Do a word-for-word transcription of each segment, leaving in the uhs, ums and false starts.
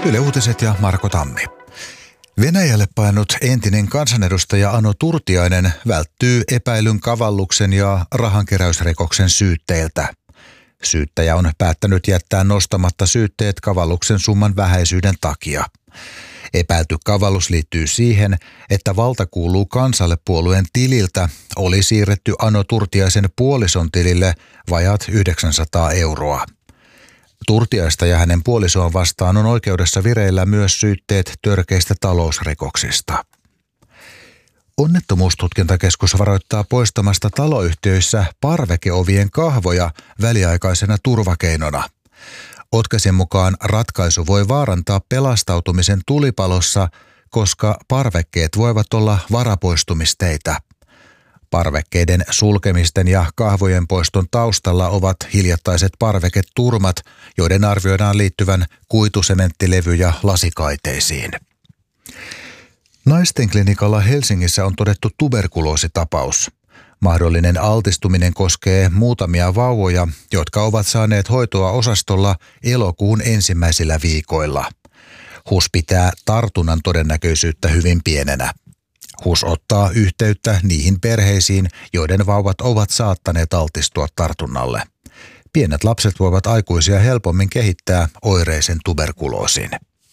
Yle Uutiset ja Marko Tammi. Venäjälle painut entinen kansanedustaja Ano Turtiainen välttyy epäilyn kavalluksen ja rahankeräysrikoksen syytteiltä. Syyttäjä on päättänyt jättää nostamatta syytteet kavalluksen summan vähäisyyden takia. Epäilty kavallus liittyy siihen, että valta kuuluu kansalle -puolueen tililtä oli siirretty Ano Turtiaisen puolison tilille vajaat yhdeksänsataa euroa. Turtiaista ja hänen puolisoaan vastaan on oikeudessa vireillä myös syytteet törkeistä talousrikoksista. Onnettomuustutkintakeskus varoittaa poistamasta taloyhtiöissä parvekeovien kahvoja väliaikaisena turvakeinona. Otkasin mukaan ratkaisu voi vaarantaa pelastautumisen tulipalossa, koska parvekkeet voivat olla varapoistumisteitä. Parvekkeiden sulkemisten ja kahvojen poiston taustalla ovat hiljattaiset parveketurmat, joiden arvioidaan liittyvän kuitusementtilevy- ja lasikaiteisiin. Naisten klinikalla Helsingissä on todettu tuberkuloositapaus. Mahdollinen altistuminen koskee muutamia vauvoja, jotka ovat saaneet hoitoa osastolla elokuun ensimmäisillä viikoilla. H U S pitää tartunnan todennäköisyyttä hyvin pienenä. H U S ottaa yhteyttä niihin perheisiin, joiden vauvat ovat saattaneet altistua tartunnalle. Pienet lapset voivat aikuisia helpommin kehittää oireisen tuberkuloosin.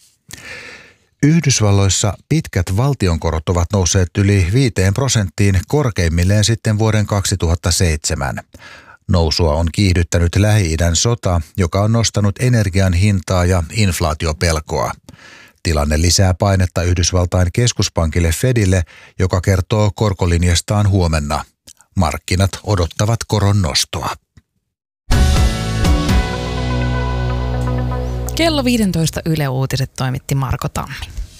Yhdysvalloissa pitkät valtionkorot ovat nousseet yli viiteen prosenttiin korkeimmilleen sitten vuoden kaksituhattaseitsemän. Nousua on kiihdyttänyt Lähi-idän sota, joka on nostanut energian hintaa ja inflaatiopelkoa. Tilanne lisää painetta Yhdysvaltain keskuspankille Fedille, joka kertoo korkolinjastaan huomenna. Markkinat odottavat koron nostoa. Kello viisitoista Yle Uutiset toimitti Marko Tammi.